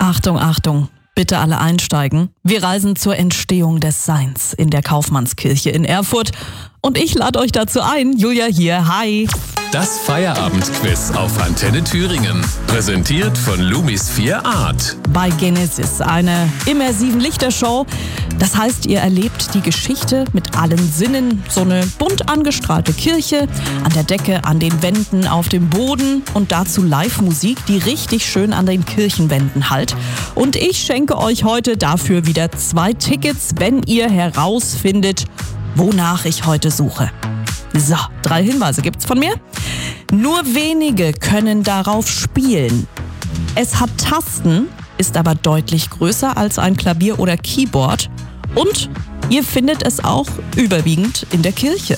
Achtung, Achtung, bitte alle einsteigen. Wir reisen zur Entstehung des Seins in der Kaufmannskirche in Erfurt. Und ich lade euch dazu ein. Julia hier, hi. Das Feierabendquiz auf Antenne Thüringen. Präsentiert von Lumis 4 Art. Bei Genesis, eine immersiven Lichtershow. Das heißt, ihr erlebt die Geschichte mit allen Sinnen. So eine bunt angestrahlte Kirche, an der Decke, an den Wänden, auf dem Boden und dazu Live-Musik, die richtig schön an den Kirchenwänden hallt. Und ich schenke euch heute dafür wieder 2 Tickets, wenn ihr herausfindet, wonach ich heute suche. So, 3 Hinweise gibt's von mir. Nur wenige können darauf spielen. Es hat Tasten, ist aber deutlich größer als ein Klavier oder Keyboard. Und ihr findet es auch überwiegend in der Kirche.